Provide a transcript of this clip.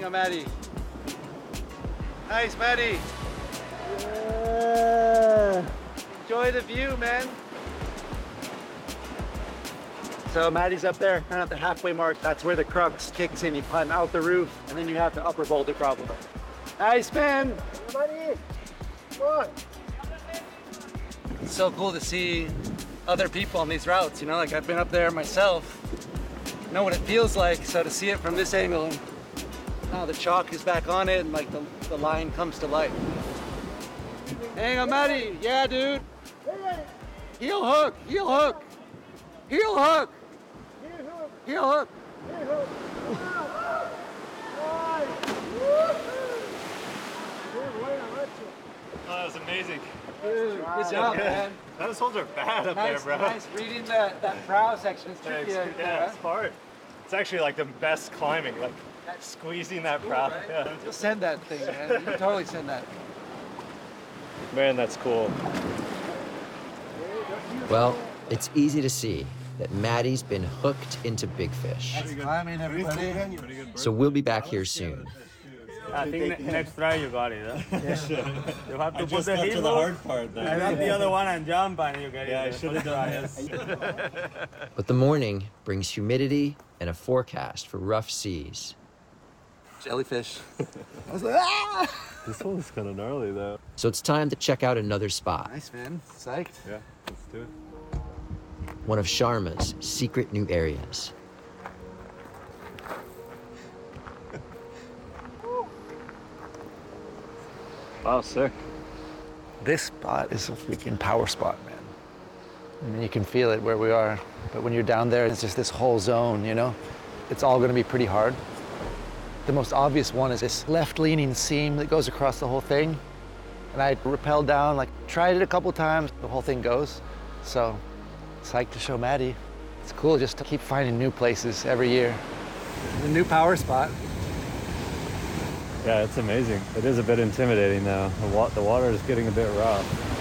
Hang on, Maddie. Nice, Maddie. Yeah. Enjoy the view, man. So Maddie's up there, kind of at the halfway mark. That's where the crux kicks in. You climb out the roof, and then you have the upper boulder problem. Nice, man. Buddy. Come on. It's so cool to see other people on these routes, you know, like I've been up there myself, know what it feels like, so to see it from this angle, and now the chalk is back on it, and like the line comes to life. Hang on, Maddie. Yeah, dude. Heel hook, heel hook, heel hook, heel hook. Oh, that was amazing. Dude, good job, man. Those holes are bad up there, Nice, bro. nice. Reading that brow section is tricky. Yeah, it's hard. It's actually like the best climbing, like squeezing that brow. Right? Yeah. You'll send that thing, man. You can totally send that. Man, that's cool. Well, it's easy to see that Maddie's been hooked into big fish. That's climbing, everybody. So we'll be back here soon. I think next try you got it. Huh? Yeah. You have to put the heel to the hard part there. and then the other one and jump and you get it. Yeah, I should have done this. But the morning brings humidity and a forecast for rough seas. Jellyfish. This hole is kind of gnarly, though. So it's time to check out another spot, Nice, man. Psyched. Yeah, let's do it. one of Sharma's secret new areas. Wow, sick. This spot is a freaking power spot, man. I mean, you can feel it where we are, but when you're down there, it's just this whole zone, you know? It's all gonna be pretty hard. The most obvious one is this left-leaning seam that goes across the whole thing. And I rappelled down, like, tried it a couple times, the whole thing goes. So, psyched to show Maddie. It's cool just to keep finding new places every year. The new power spot. Yeah, it's amazing. It is a bit intimidating, though. The water is getting a bit rough.